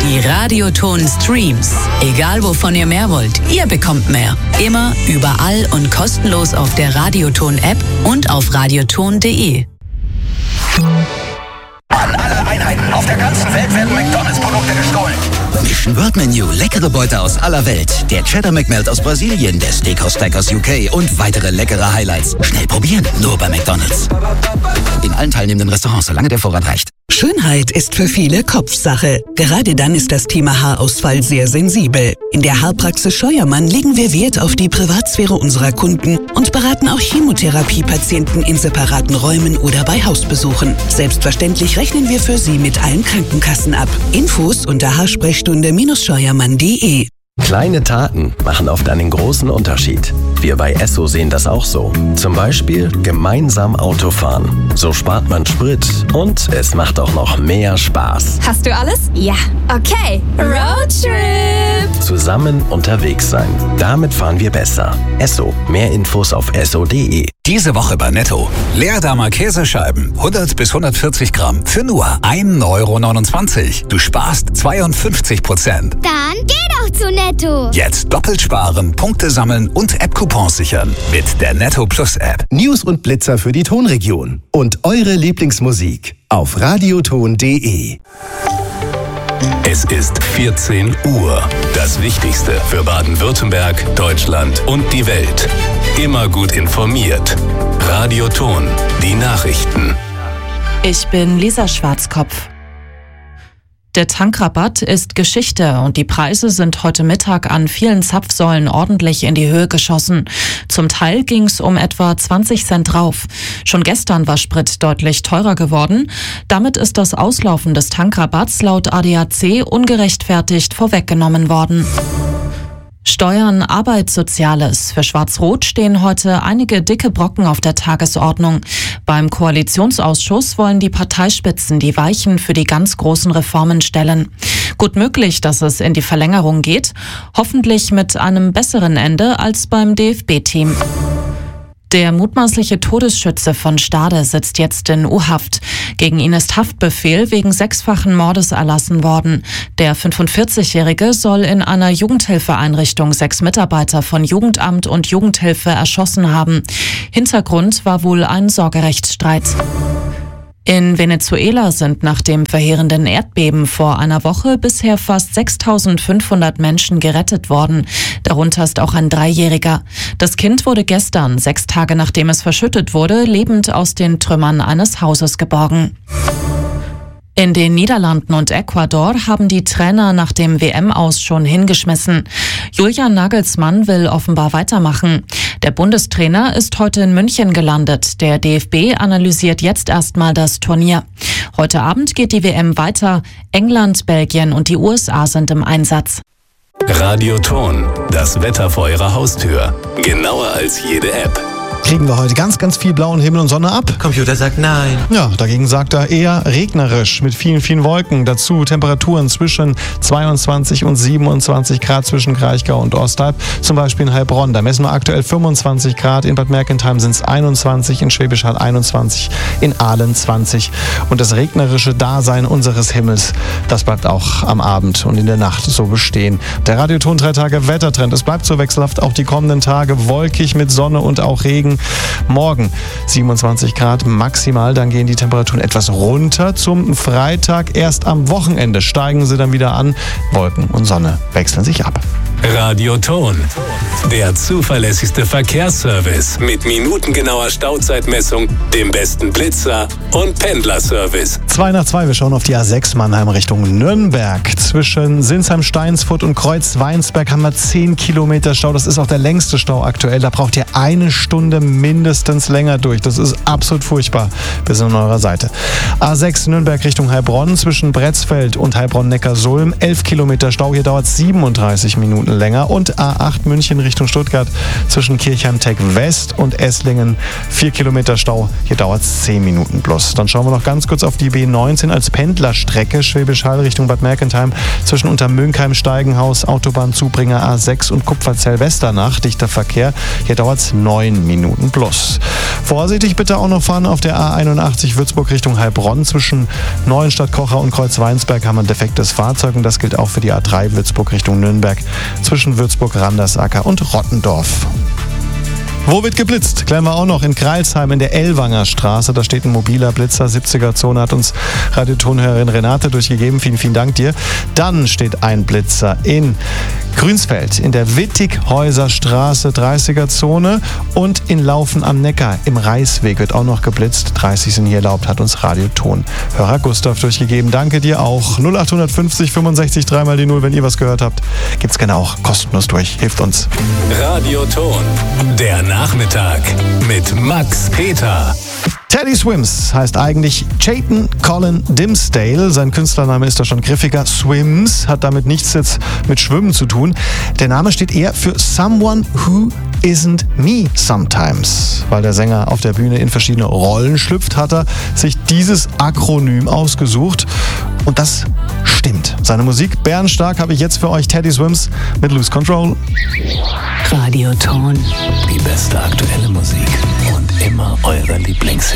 Die Radioton-Streams. Egal wovon ihr mehr wollt, ihr bekommt mehr. Immer, überall und kostenlos auf der Radioton-App und auf radioton.de. An alle Einheiten auf der ganzen Welt werden McDonalds-Produkte gestohlen. Mission World Menu, leckere Beute aus aller Welt. Der Cheddar McMelt aus Brasilien, der Steakhouse Stack aus UK und weitere leckere Highlights. Schnell probieren, nur bei McDonalds. In allen teilnehmenden Restaurants, solange der Vorrat reicht. Schönheit ist für viele Kopfsache. Gerade dann ist das Thema Haarausfall sehr sensibel. In der Haarpraxis Scheuermann legen wir Wert auf die Privatsphäre unserer Kunden und beraten auch Chemotherapiepatienten in separaten Räumen oder bei Hausbesuchen. Selbstverständlich rechnen wir für Sie mit allen Krankenkassen ab. Infos unter haarsprechstunde-scheuermann.de. Kleine Taten machen oft einen großen Unterschied. Wir bei Esso sehen das auch so. Zum Beispiel gemeinsam Autofahren. So spart man Sprit und es macht auch noch mehr Spaß. Hast du alles? Ja. Okay. Roadtrip! Zusammen unterwegs sein. Damit fahren wir besser. Esso. Mehr Infos auf esso.de. Diese Woche bei Netto. Leerdammer Käsescheiben, 100 bis 140 Gramm für nur 1,29 €. Du sparst 52%. Dann geh doch zu Netto. Jetzt doppelt sparen, Punkte sammeln und App-Coupons sichern mit der Netto Plus App. News und Blitzer für die Tonregion und eure Lieblingsmusik auf radioton.de. Es ist 14 Uhr. Das Wichtigste für Baden-Württemberg, Deutschland und die Welt. Immer gut informiert. Radioton, die Nachrichten. Ich bin Lisa Schwarzkopf. Der Tankrabatt ist Geschichte und die Preise sind heute Mittag an vielen Zapfsäulen ordentlich in die Höhe geschossen. Zum Teil ging es um etwa 20 Cent drauf. Schon gestern war Sprit deutlich teurer geworden. Damit ist das Auslaufen des Tankrabatts laut ADAC ungerechtfertigt vorweggenommen worden. Steuern, Arbeit, Soziales. Für Schwarz-Rot stehen heute einige dicke Brocken auf der Tagesordnung. Beim Koalitionsausschuss wollen die Parteispitzen die Weichen für die ganz großen Reformen stellen. Gut möglich, dass es in die Verlängerung geht, hoffentlich mit einem besseren Ende als beim DFB-Team. Der mutmaßliche Todesschütze von Stade sitzt jetzt in U-Haft. Gegen ihn ist Haftbefehl wegen 6-fachen Mordes erlassen worden. Der 45-Jährige soll in einer Jugendhilfeeinrichtung 6 Mitarbeiter von Jugendamt und Jugendhilfe erschossen haben. Hintergrund war wohl ein Sorgerechtsstreit. In Venezuela sind nach dem verheerenden Erdbeben vor einer Woche bisher fast 6.500 Menschen gerettet worden. Darunter ist auch ein 3-Jähriger. Das Kind wurde gestern, 6 Tage nachdem es verschüttet wurde, lebend aus den Trümmern eines Hauses geborgen. In den Niederlanden und Ecuador haben die Trainer nach dem WM-Aus schon hingeschmissen. Julian Nagelsmann will offenbar weitermachen. Der Bundestrainer ist heute in München gelandet. Der DFB analysiert jetzt erstmal das Turnier. Heute Abend geht die WM weiter. England, Belgien und die USA sind im Einsatz. Radioton, das Wetter vor Ihrer Haustür. Genauer als jede App. Kriegen wir heute ganz, ganz viel blauen Himmel und Sonne ab? Computer sagt nein. Ja, dagegen sagt er eher regnerisch mit vielen, vielen Wolken. Dazu Temperaturen zwischen 22 und 27 Grad zwischen Kraichgau und Ostalb. Zum Beispiel in Heilbronn. Da messen wir aktuell 25 Grad. In Bad Mergentheim sind es 21, in Schwäbisch Hall 21, in Aalen 20. Und das regnerische Dasein unseres Himmels, das bleibt auch am Abend und in der Nacht so bestehen. Der Radioton 3 Tage Wettertrend. Es bleibt so wechselhaft auch die kommenden Tage wolkig mit Sonne und auch Regen. Morgen 27 Grad maximal, dann gehen die Temperaturen etwas runter zum Freitag. Erst am Wochenende steigen sie dann wieder an. Wolken und Sonne wechseln sich ab. Radioton, der zuverlässigste Verkehrsservice mit minutengenauer Stauzeitmessung, dem besten Blitzer und Pendlerservice. 2 nach 2, wir schauen auf die A6 Mannheim Richtung Nürnberg. Zwischen Sinsheim-Steinsfurt und Kreuz-Weinsberg haben wir 10 Kilometer Stau. Das ist auch der längste Stau aktuell. Da braucht ihr 1 Stunde mindestens länger durch. Das ist absolut furchtbar. Wir sind an eurer Seite. A6 Nürnberg Richtung Heilbronn zwischen Bretzfeld und Heilbronn-Neckarsulm. 11 Kilometer Stau. Hier dauert es 37 Minuten. Minuten länger. Und A8 München Richtung Stuttgart zwischen Kirchheim-Tech West und Esslingen 4 Kilometer Stau. Hier dauert es 10 Minuten plus. Dann schauen wir noch ganz kurz auf die B19 als Pendlerstrecke Schwäbisch Hall Richtung Bad Mergentheim zwischen Untermünkheim, Steigenhaus, Autobahnzubringer A6 und Kupferzell-Westernach. Dichter Verkehr. Hier dauert es 9 Minuten plus. Vorsichtig bitte auch noch fahren auf der A81 Würzburg Richtung Heilbronn. Zwischen Neuenstadt-Kocher und Kreuzweinsberg haben wir ein defektes Fahrzeug und das gilt auch für die A3 Würzburg Richtung Nürnberg zwischen Würzburg-Randersacker und Rottendorf. Wo wird geblitzt? Klären wir auch noch in Greilsheim in der Ellwanger Straße. Da steht ein mobiler Blitzer, 70er-Zone, hat uns Radiotonhörerin Renate durchgegeben. Vielen, vielen Dank dir. Dann steht ein Blitzer in Grünsfeld in der Wittighäuser Straße, 30er-Zone und in Laufen am Neckar im Reisweg wird auch noch geblitzt. 30 sind hier erlaubt, hat uns Radiotonhörer Gustav durchgegeben. Danke dir auch. 0850 65 3 die 0, wenn ihr was gehört habt. Gibt's gerne auch kostenlos durch. Hilft uns. Radioton, der Nachmittag mit Max Peter. Teddy Swims heißt eigentlich Chayton Colin Dimsdale. Sein Künstlername ist da schon griffiger. Swims hat damit nichts jetzt mit Schwimmen zu tun. Der Name steht eher für Someone Who Isn't Me Sometimes. Weil der Sänger auf der Bühne in verschiedene Rollen schlüpft, hat er sich dieses Akronym ausgesucht. Und das stimmt. Seine Musik bärenstark habe ich jetzt für euch. Teddy Swims mit Lose Control. Radioton. Die beste aktuelle Musik und immer eure Lieblingshits.